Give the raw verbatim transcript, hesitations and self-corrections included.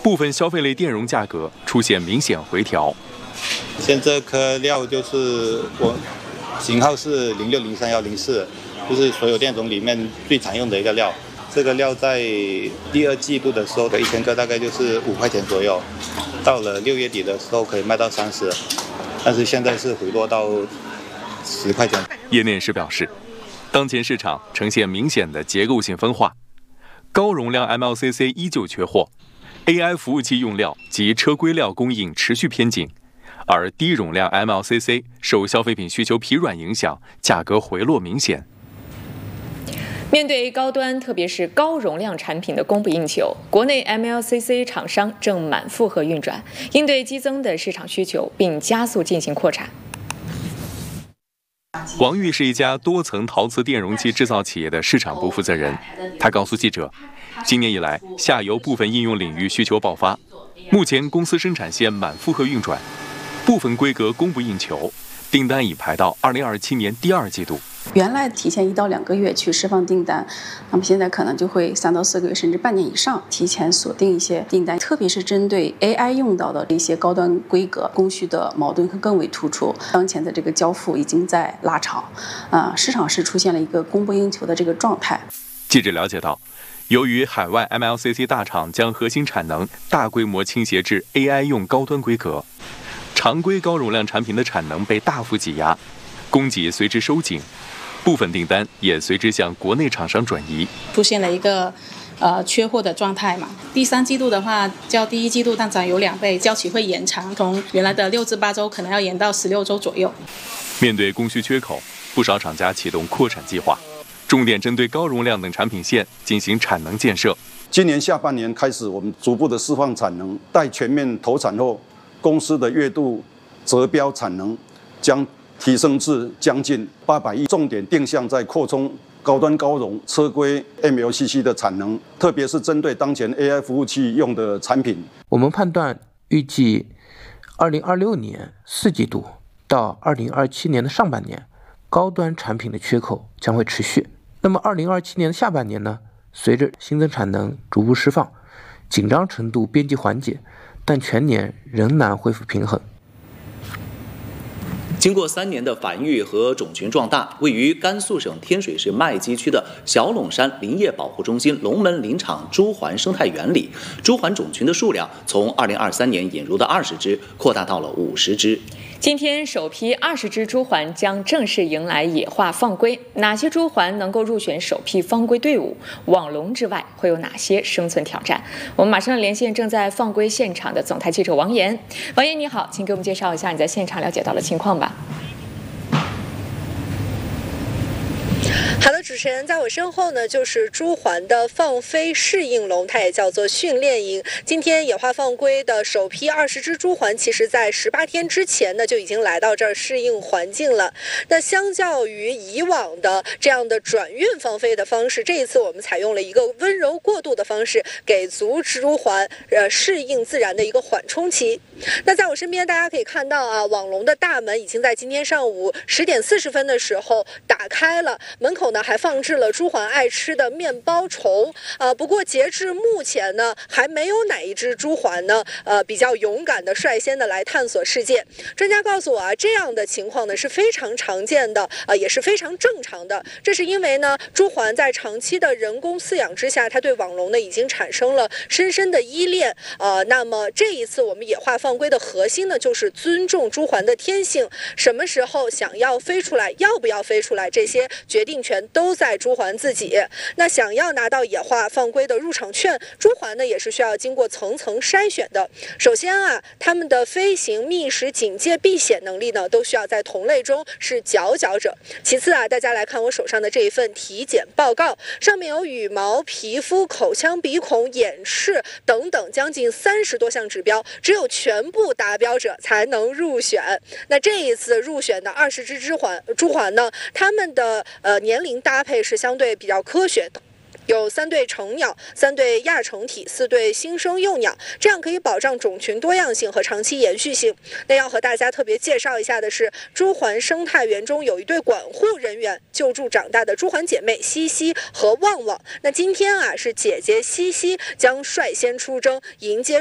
部分消费类电容价格出现明显回调。 现在这颗料就是我型号是零六零三幺零四，就是所有电容里面最常用的一个料。这个料在第二季度的时候的一千克大概就是五块钱左右，到了六月底的时候可以卖到三十，但是现在是回落到十块钱。 业内人士表示，当前市场呈现明显的结构性分化，高容量 M L C C 依旧缺货 ，A I 服务器用料及车规料供应持续偏紧，而低容量 M L C C 受消费品需求疲软影响，价格回落明显。 面对高端，特别是高容量产品的供不应求，国内 M L C C 厂商正满负荷运转，应对激增的市场需求，并加速进行扩产。 王玉是一家多层陶瓷电容器制造企业的市场部负责人，他告诉记者，今年以来，下游部分应用领域需求爆发，目前公司生产线满负荷运转，部分规格供不应求，订单已排到二零二七年第二季度。 原来提前一到两个月去释放订单，那么现在可能就会三到四个月甚至半年以上提前锁定一些订单，特别是针对 A I 用到的一些高端规格，供需的矛盾会更为突出。当前的这个交付已经在拉长，啊、呃，市场是出现了一个供不应求的这个状态。 记者了解到，由于海外 M L C C 大厂将核心产能大规模倾斜至 A I 用高端规格，常规高容量产品的产能被大幅挤压，供给随之收紧。部分订单也随之向国内厂商转移， 出现了一个呃缺货的状态嘛。第三季度的话，较第一季度tăng长有两倍，交期会延长，从原来的六至八周可能要延到十六周左右。 面对供需缺口，不少厂家启动扩产计划，重点针对高容量等产品线进行产能建设。 今年下半年开始，我们逐步的释放产能，待全面投产后，公司的月度折标产能将提升至将近八百亿，重点定向在扩充高端高容车规 M L C C 的产能，特别是针对当前 A I 服务器用的产品。 我们判断，预计二零二六年四季度到二零二七年的上半年，高端产品的缺口将会持续。那么二零二七年的下半年呢？随着新增产能逐步释放，紧张程度边际缓解，但全年仍难恢复平衡。 经过三年的繁育和种群壮大，位于甘肃省天水市麦积区的小陇山林业保护中心龙门林场朱鹮生态园里，朱鹮种群的数量从二零二三年引入的二十只扩大到了五十只。 今天首批二十只朱鹮将正式迎来野化放归，哪些朱鹮能够入选首批放归队伍？网笼之外会有哪些生存挑战？我们马上连线正在放归现场的总台记者王岩。王岩你好，请给我们介绍一下你在现场了解到的情况吧。 好的，主持人，在我身后呢，就是朱鹮的放飞适应笼，它也叫做训练营。今天野化放归的首批二十只朱鹮，其实在十八天之前呢，就已经来到这儿适应环境了。那相较于以往的这样的转运放飞的方式，这一次我们采用了一个温柔过渡的方式，给足朱鹮呃适应自然的一个缓冲期。那在我身边，大家可以看到啊，网笼的大门已经在今天上午十点四十分的时候打开了，门口呢还放置了朱鹮爱吃的面包虫啊、呃。不过截至目前呢，还没有哪一只朱鹮呢，呃，比较勇敢的率先的来探索世界。专家告诉我啊，这样的情况呢是非常常见的啊、呃，也是非常正常的。这是因为呢，朱鹮在长期的人工饲养之下，它对网笼呢已经产生了深深的依恋。呃，那么这一次我们野化放归的核心呢，就是尊重朱鹮的天性，什么时候想要飞出来，要不要飞出来，这些决定权都在朱鹮自己。那想要拿到野化放归的入场券，朱鹮呢也是需要经过层层筛选的。首先啊，它们的飞行、觅食、警戒、避险能力呢，都需要在同类中是佼佼者。其次啊，大家来看我手上的这一份体检报告，上面有羽毛、皮肤、口腔、鼻孔、眼翅等等将近三十多项指标，只有全部达标者才能入选。那这一次入选的二十只朱鹮朱鹮呢，它们的呃年龄搭配是相对比较科学的。有三对成鸟，三对亚成体，四对新生幼鸟，这样可以保障种群多样性和长期延续性。那要和大家特别介绍一下的是，朱鹮生态园中有一对管护人员救助长大的朱鹮姐妹西西和旺旺。那今天啊，是姐姐西西将率先出征，迎接